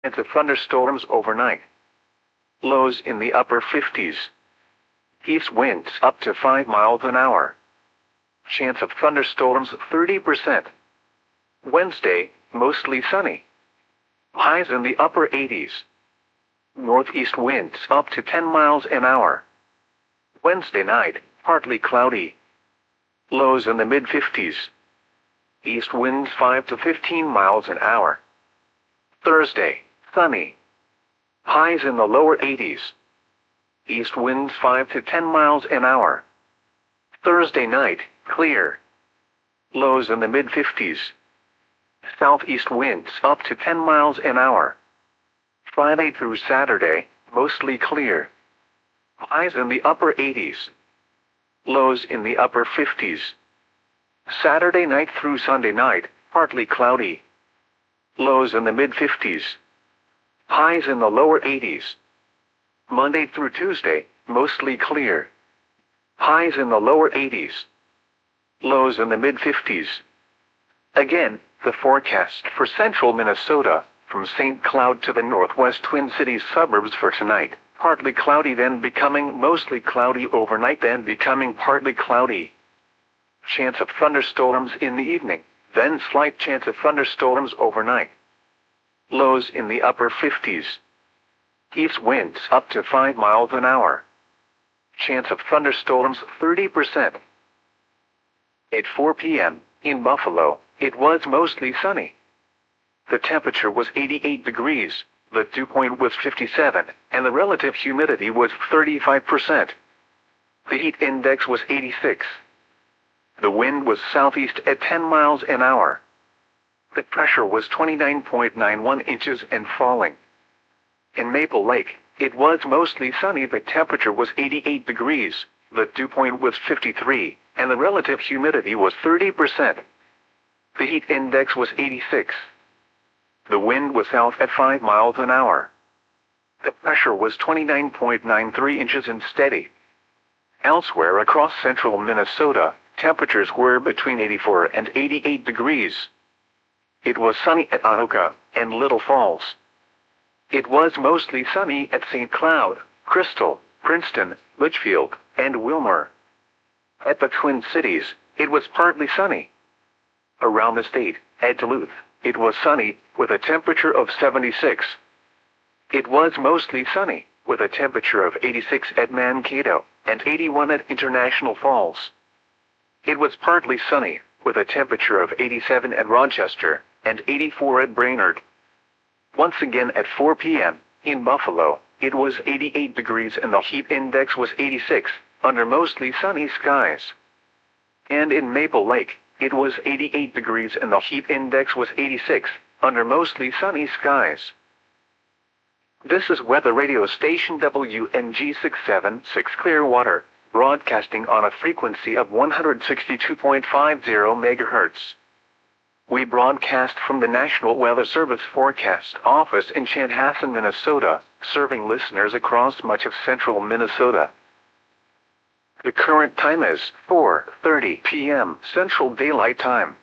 Chance of thunderstorms overnight. Lows in the upper 50s. East winds up to 5 miles an hour. Chance of thunderstorms 30%. Wednesday, mostly sunny. Highs in the upper 80s. Northeast winds up to 10 miles an hour. Wednesday night, partly cloudy. Lows in the mid-50s. East winds 5 to 15 miles an hour. Thursday, sunny. Highs in the lower 80s. East winds 5 to 10 miles an hour. Thursday night, clear. Lows in the mid-50s. Southeast winds up to 10 miles an hour. Friday through Saturday, mostly clear. Highs in the upper 80s. Lows in the upper 50s. Saturday night through Sunday night, partly cloudy. Lows in the mid-50s. Highs in the lower 80s. Monday through Tuesday, mostly clear. Highs in the lower 80s. Lows in the mid-50s. Again, the forecast for central Minnesota, from St. Cloud to the northwest Twin Cities suburbs for tonight. Partly cloudy, then becoming mostly cloudy overnight, then becoming partly cloudy. Chance of thunderstorms in the evening, then slight chance of thunderstorms overnight. Lows in the upper 50s. East winds up to 5 miles an hour. Chance of thunderstorms 30%. At 4 p.m., in Buffalo, it was mostly sunny. The temperature was 88 degrees, the dew point was 57, and the relative humidity was 35%. The heat index was 86. The wind was southeast at 10 miles an hour. The pressure was 29.91 inches and falling. In Maple Lake, it was mostly sunny. The temperature was 88 degrees, the dew point was 53, and the relative humidity was 30%. The heat index was 86. The wind was south at 5 miles an hour. The pressure was 29.93 inches and steady. Elsewhere across central Minnesota, temperatures were between 84 and 88 degrees. It was sunny at Anoka and Little Falls. It was mostly sunny at St. Cloud, Crystal, Princeton, Litchfield, and Wilmer. At the Twin Cities, it was partly sunny. Around the state, at Duluth, it was sunny, with a temperature of 76. It was mostly sunny, with a temperature of 86 at Mankato, and 81 at International Falls. It was partly sunny, with a temperature of 87 at Rochester, and 84 at Brainerd. Once again at 4 p.m., in Buffalo, it was 88 degrees and the heat index was 86, under mostly sunny skies. And in Maple Lake, it was 88 degrees and the heat index was 86, under mostly sunny skies. This is weather radio station WNG 676 Clearwater, broadcasting on a frequency of 162.50 MHz. We broadcast from the National Weather Service Forecast Office in Chanhassen, Minnesota, serving listeners across much of central Minnesota. The current time is 4:30 p.m. Central Daylight Time.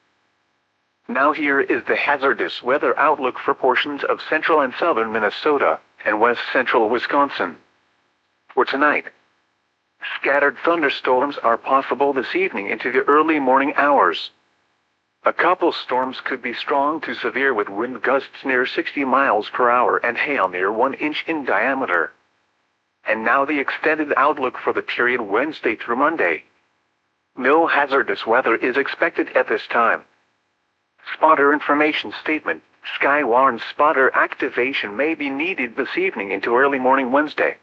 Now here is the hazardous weather outlook for portions of central and southern Minnesota and west central Wisconsin. For tonight, scattered thunderstorms are possible this evening into the early morning hours. A couple storms could be strong to severe with wind gusts near 60 miles per hour and hail near 1 inch in diameter. And now the extended outlook for the period Wednesday through Monday. No hazardous weather is expected at this time. Spotter information statement: Skywarn spotter activation may be needed this evening into early morning Wednesday.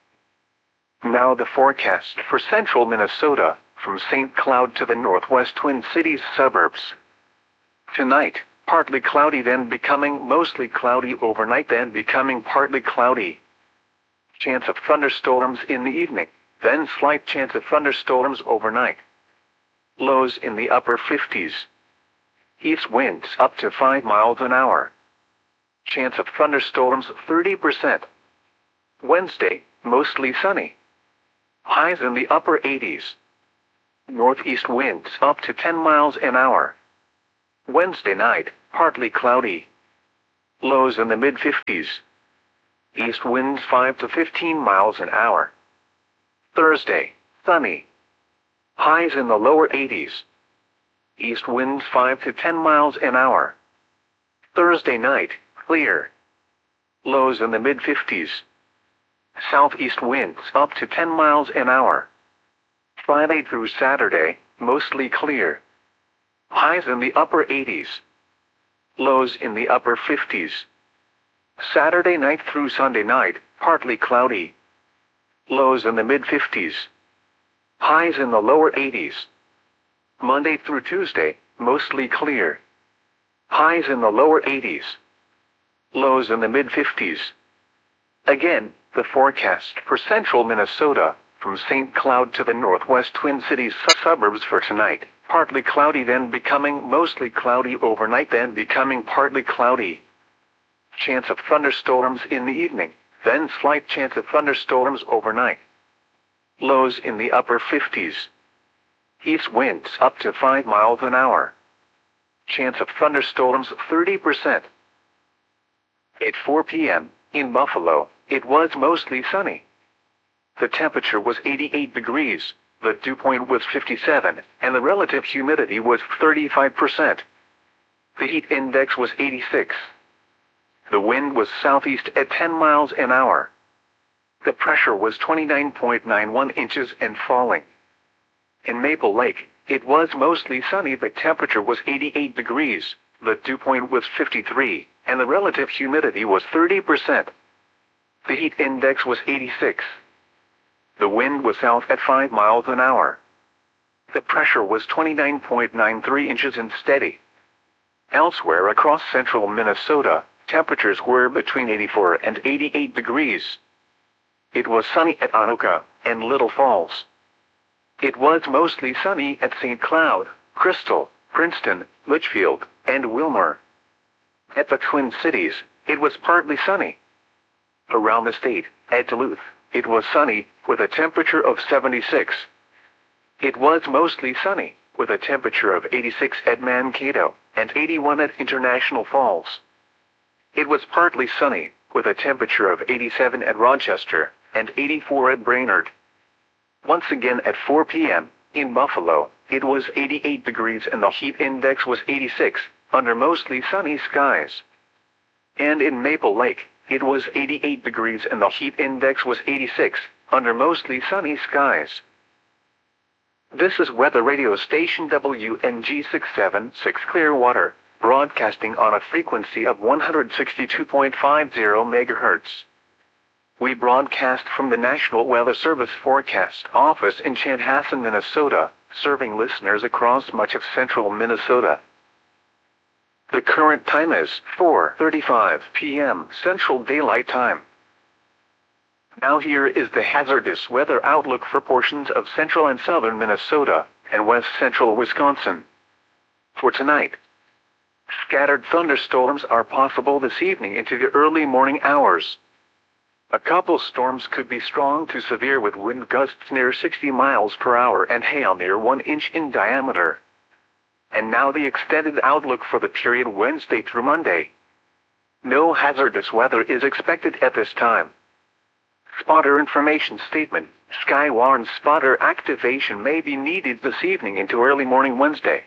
Now the forecast for central Minnesota, from St. Cloud to the northwest Twin Cities suburbs. Tonight, partly cloudy, then becoming mostly cloudy overnight, then becoming partly cloudy. Chance of thunderstorms in the evening, then slight chance of thunderstorms overnight. Lows in the upper 50s. East winds up to 5 miles an hour. Chance of thunderstorms 30%. Wednesday, mostly sunny. Highs in the upper 80s. Northeast winds up to 10 miles an hour. Wednesday night, partly cloudy. Lows in the mid-50s. East winds 5 to 15 miles an hour. Thursday, sunny. Highs in the lower 80s. East winds 5 to 10 miles an hour. Thursday night, clear. Lows in the mid-50s. Southeast winds up to 10 miles an hour. Friday through Saturday, mostly clear. Highs in the upper 80s. Lows in the upper 50s. Saturday night through Sunday night, partly cloudy. Lows in the mid-50s. Highs in the lower 80s. Monday through Tuesday, mostly clear. Highs in the lower 80s. Lows in the mid-50s. Again, the forecast for central Minnesota, from St. Cloud to the northwest Twin Cities suburbs for tonight. Partly cloudy, then becoming mostly cloudy overnight, then becoming partly cloudy. Chance of thunderstorms in the evening, then slight chance of thunderstorms overnight. Lows in the upper 50s. East winds up to 5 miles an hour. Chance of thunderstorms 30%. At 4 p.m., in Buffalo, it was mostly sunny. The temperature was 88 degrees, the dew point was 57, and the relative humidity was 35%. The heat index was 86. The wind was southeast at 10 miles an hour. The pressure was 29.91 inches and falling. In Maple Lake, it was mostly sunny. The temperature was 88 degrees, the dew point was 53, and the relative humidity was 30%. The heat index was 86. The wind was south at 5 miles an hour. The pressure was 29.93 inches and steady. Elsewhere across central Minnesota, temperatures were between 84 and 88 degrees. It was sunny at Anoka and Little Falls. It was mostly sunny at St. Cloud, Crystal, Princeton, Litchfield, and Wilmer. At the Twin Cities, it was partly sunny. Around the state, at Duluth, it was sunny, with a temperature of 76. It was mostly sunny, with a temperature of 86 at Mankato, and 81 at International Falls. It was partly sunny, with a temperature of 87 at Rochester, and 84 at Brainerd. Once again at 4 p.m., in Buffalo, it was 88 degrees and the heat index was 86, under mostly sunny skies. And in Maple Lake, it was 88 degrees and the heat index was 86, under mostly sunny skies. This is weather radio station WNG 676 Clearwater, broadcasting on a frequency of 162.50 MHz. We broadcast from the National Weather Service Forecast Office in Chanhassen, Minnesota, serving listeners across much of central Minnesota. The current time is 4:35 p.m. Central Daylight Time. Now here is the hazardous weather outlook for portions of central and southern Minnesota and west central Wisconsin. For tonight, scattered thunderstorms are possible this evening into the early morning hours. A couple storms could be strong to severe with wind gusts near 60 miles per hour and hail near 1 inch in diameter. And now the extended outlook for the period Wednesday through Monday. No hazardous weather is expected at this time. Spotter information statement: Skywarn spotter activation may be needed this evening into early morning Wednesday.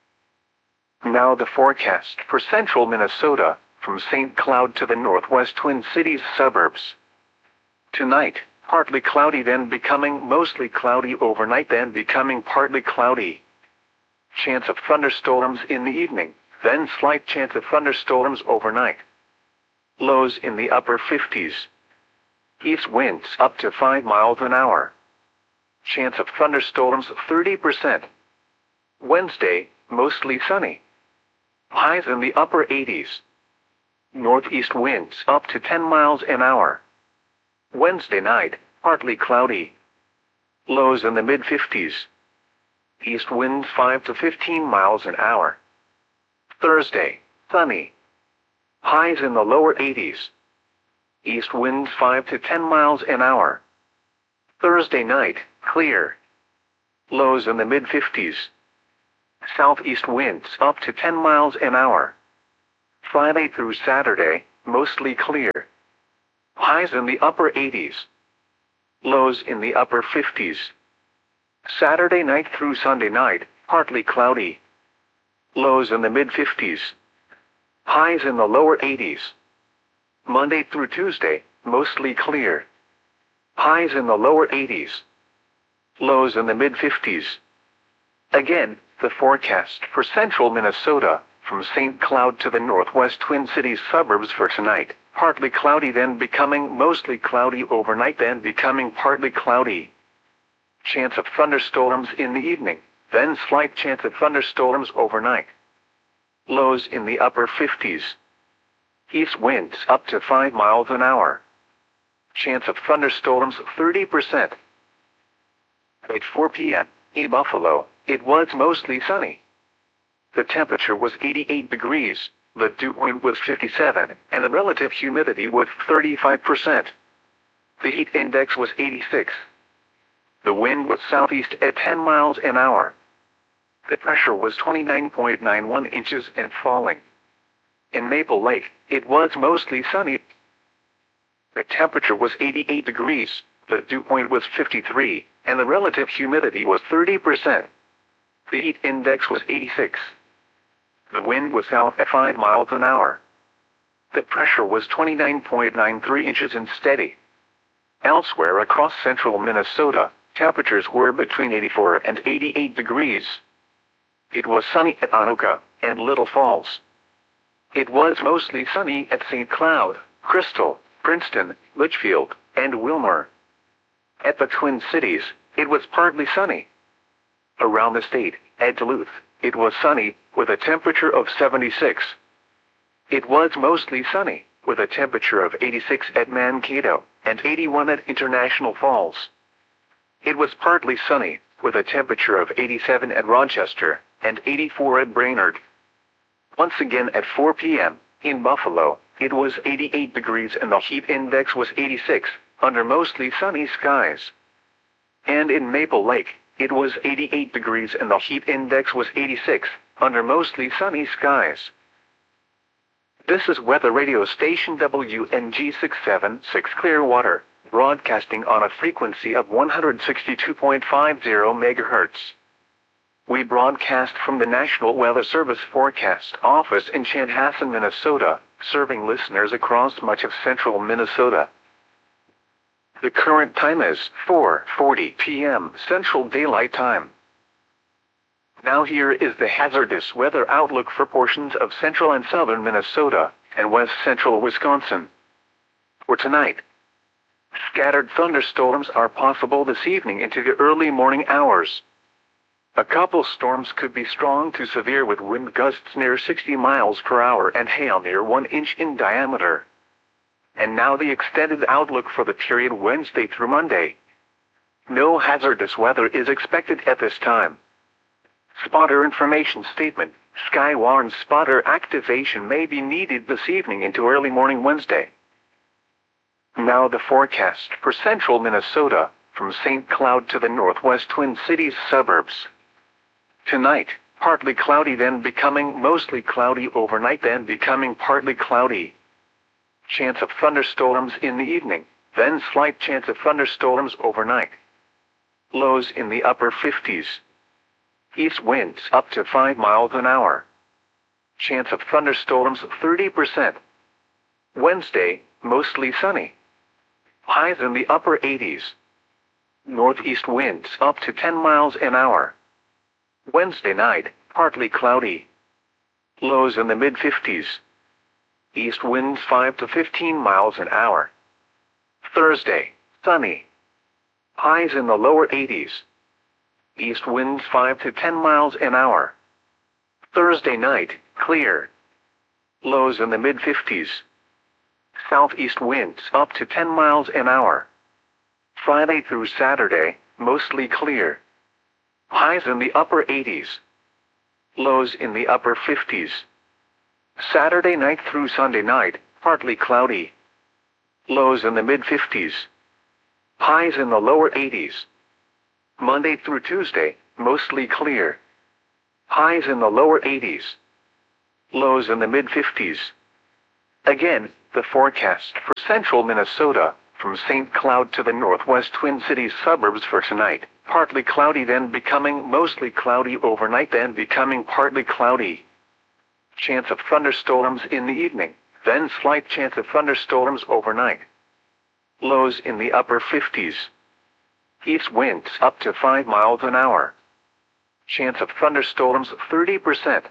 Now the forecast for central Minnesota, from St. Cloud to the northwest Twin Cities suburbs. Tonight, partly cloudy, then becoming mostly cloudy overnight, then becoming partly cloudy. Chance of thunderstorms in the evening, then slight chance of thunderstorms overnight. Lows in the upper 50s. East winds up to 5 miles an hour. Chance of thunderstorms 30%. Wednesday, mostly sunny. Highs in the upper 80s. Northeast winds up to 10 miles an hour. Wednesday night, partly cloudy. Lows in the mid-50s. East winds 5 to 15 miles an hour. Thursday, sunny. Highs in the lower 80s. East winds 5 to 10 miles an hour. Thursday night, clear. Lows in the mid-50s. Southeast winds up to 10 miles an hour. Friday through Saturday, mostly clear. Highs in the upper 80s. Lows in the upper 50s. Saturday night through Sunday night, partly cloudy. Lows in the mid-50s. Highs in the lower 80s. Monday through Tuesday, mostly clear. Highs in the lower 80s. Lows in the mid-50s. Again, the forecast for central Minnesota, from St. Cloud to the northwest Twin Cities suburbs for tonight, partly cloudy then becoming mostly cloudy overnight then becoming partly cloudy. Chance of thunderstorms in the evening, then slight chance of thunderstorms overnight. Lows in the upper 50s. East winds up to 5 miles an hour. Chance of thunderstorms 30%. At 4 p.m. in Buffalo, it was mostly sunny. The temperature was 88 degrees, the dew point was 57, and the relative humidity was 35%. The heat index was 86. The wind was southeast at 10 miles an hour. The pressure was 29.91 inches and falling. In Maple Lake, it was mostly sunny. The temperature was 88 degrees, the dew point was 53, and the relative humidity was 30%. The heat index was 86. The wind was south at 5 miles an hour. The pressure was 29.93 inches and steady. Elsewhere across central Minnesota, temperatures were between 84 and 88 degrees. It was sunny at Anoka and Little Falls. It was mostly sunny at St. Cloud, Crystal, Princeton, Litchfield, and Wilmer. At the Twin Cities, it was partly sunny. Around the state, at Duluth, it was sunny, with a temperature of 76. It was mostly sunny, with a temperature of 86 at Mankato, and 81 at International Falls. It was partly sunny, with a temperature of 87 at Rochester, and 84 at Brainerd. Once again at 4 p.m., in Buffalo, it was 88 degrees and the heat index was 86, under mostly sunny skies. And in Maple Lake, it was 88 degrees and the heat index was 86, under mostly sunny skies. This is weather radio station WNG 676 Clearwater, broadcasting on a frequency of 162.50 MHz. We broadcast from the National Weather Service Forecast Office in Chanhassen, Minnesota, serving listeners across much of central Minnesota. The current time is 4:40 p.m. Central Daylight Time. Now here is the hazardous weather outlook for portions of central and southern Minnesota and west central Wisconsin. For tonight, scattered thunderstorms are possible this evening into the early morning hours. A couple storms could be strong to severe with wind gusts near 60 miles per hour and hail near 1 inch in diameter. And now the extended outlook for the period Wednesday through Monday. No hazardous weather is expected at this time. Spotter information statement: Skywarn spotter activation may be needed this evening into early morning Wednesday. Now the forecast for central Minnesota, from St. Cloud to the northwest Twin Cities suburbs. Tonight, partly cloudy then becoming mostly cloudy overnight then becoming partly cloudy. Chance of thunderstorms in the evening, then slight chance of thunderstorms overnight. Lows in the upper 50s. East winds up to 5 miles an hour. Chance of thunderstorms 30%. Wednesday, mostly sunny. Highs in the upper 80s. Northeast winds up to 10 miles an hour. Wednesday night, partly cloudy. Lows in the mid-50s. East winds 5 to 15 miles an hour. Thursday, sunny. Highs in the lower 80s. East winds 5 to 10 miles an hour. Thursday night, clear. Lows in the mid-50s. Southeast winds up to 10 miles an hour. Friday through Saturday, mostly clear. Highs in the upper 80s. Lows in the upper 50s. Saturday night through Sunday night, partly cloudy. Lows in the mid-50s. Highs in the lower 80s. Monday through Tuesday, mostly clear. Highs in the lower 80s. Lows in the mid-50s. Again, the forecast for central Minnesota, from St. Cloud to the northwest Twin Cities suburbs for tonight: partly cloudy, then becoming mostly cloudy overnight, then becoming partly cloudy. Chance of thunderstorms in the evening, then slight chance of thunderstorms overnight. Lows in the upper 50s. East winds up to 5 miles an hour. Chance of thunderstorms 30%.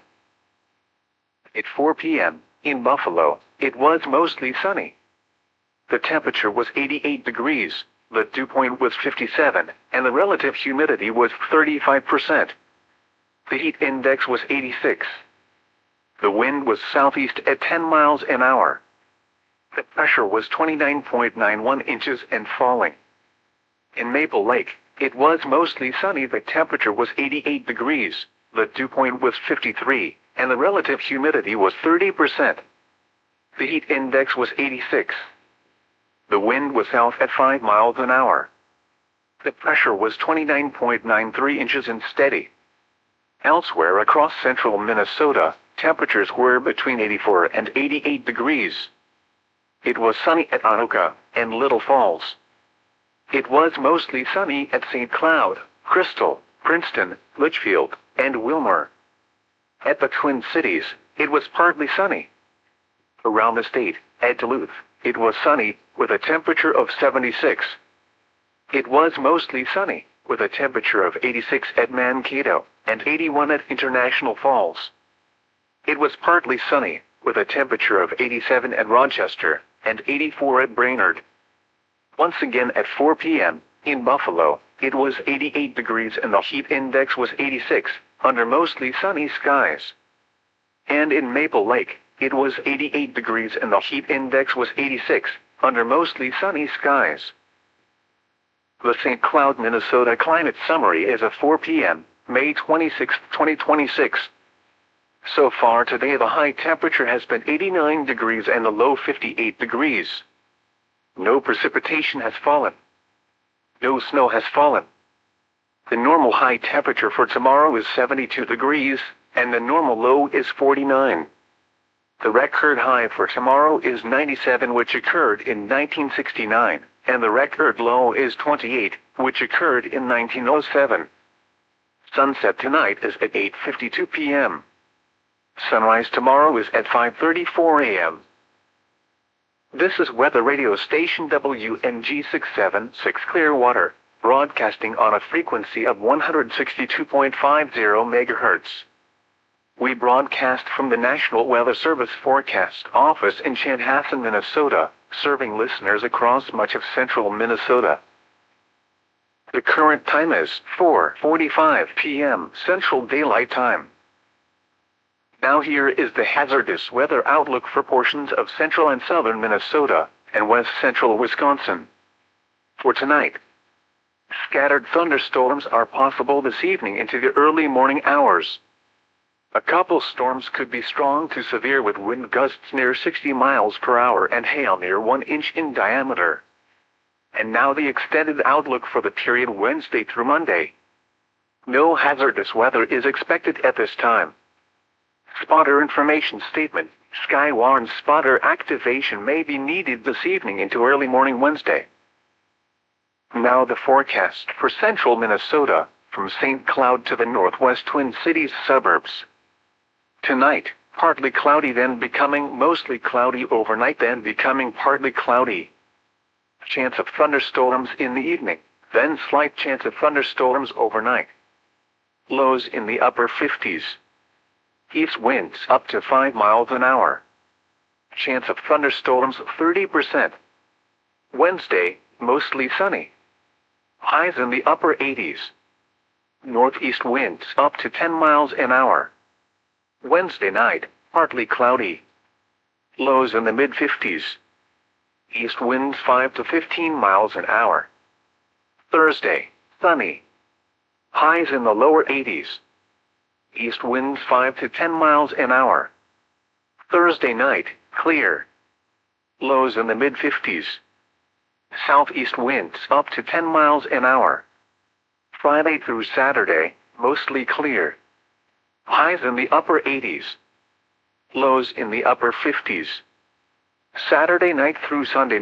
At 4 p.m., in Buffalo, it was mostly sunny. The temperature was 88 degrees, the dew point was 57, and the relative humidity was 35%. The heat index was 86. The wind was southeast at 10 miles an hour. The pressure was 29.91 inches and falling. In Maple Lake, it was mostly sunny. The temperature was 88 degrees, the dew point was 53, and the relative humidity was 30%. The heat index was 86. The wind was south at 5 miles an hour. The pressure was 29.93 inches and steady. Elsewhere across central Minnesota, temperatures were between 84 and 88 degrees. It was sunny at Anoka and Little Falls. It was mostly sunny at St. Cloud, Crystal, Princeton, Litchfield, and Wilmer. At the Twin Cities, it was partly sunny. Around the state, at Duluth, it was sunny, with a temperature of 76. It was mostly sunny, with a temperature of 86 at Mankato, and 81 at International Falls. It was partly sunny, with a temperature of 87 at Rochester, and 84 at Brainerd. Once again at 4 p.m., in Buffalo, it was 88 degrees and the heat index was 86, under mostly sunny skies. And in Maple Lake, it was 88 degrees and the heat index was 86, under mostly sunny skies. The St. Cloud, Minnesota climate summary is of 4 p.m., May 26, 2026. So far today the high temperature has been 89 degrees and the low 58 degrees. No precipitation has fallen. No snow has fallen. The normal high temperature for tomorrow is 72 degrees, and the normal low is 49. The record high for tomorrow is 97, which occurred in 1969, and the record low is 28, which occurred in 1907. Sunset tonight is at 8:52 p.m. Sunrise tomorrow is at 5:34 a.m. This is weather radio station WNG 676 Clearwater, broadcasting on a frequency of 162.50 MHz. We broadcast from the National Weather Service Forecast Office in Chanhassen, Minnesota, serving listeners across much of central Minnesota. The current time is 4:45 p.m. Central Daylight Time. Now here is the hazardous weather outlook for portions of central and southern Minnesota, and west central Wisconsin. For tonight, scattered thunderstorms are possible this evening into the early morning hours. A couple storms could be strong to severe with wind gusts near 60 miles per hour and hail near 1 inch in diameter. And now the extended outlook for the period Wednesday through Monday. No hazardous weather is expected at this time. Spotter information statement: Sky warns spotter activation may be needed this evening into early morning Wednesday. Now the forecast for central Minnesota, from St. Cloud to the northwest Twin Cities suburbs. Tonight, partly cloudy, then becoming mostly cloudy overnight, then becoming partly cloudy. Chance of thunderstorms in the evening, then slight chance of thunderstorms overnight. Lows in the upper 50s. East winds up to 5 miles an hour. Chance of thunderstorms 30%. Wednesday, mostly sunny. Highs in the upper 80s. Northeast winds up to 10 miles an hour. Wednesday night, partly cloudy. Lows in the mid-50s. East winds 5 to 15 miles an hour. Thursday, sunny. Highs in the lower 80s. East winds 5 to 10 miles an hour. Thursday night, clear. Lows in the mid-50s. Southeast winds up to 10 miles an hour. Friday through Saturday, mostly clear. Highs in the upper 80s. Lows in the upper 50s. Saturday night through Sunday